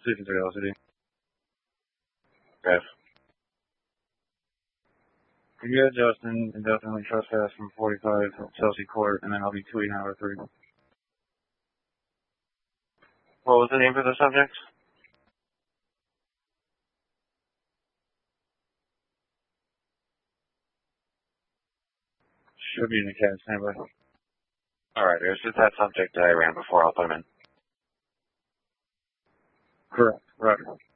Susan Curiosity. F. You get Justin indefinitely trespass from 45 Chelsea Court, and then I'll be tweeting hour 3. What was the name for the subject? Should be in the cat standby. Alright, it was just that subject that I ran before. I'll put him in. Correct. Right.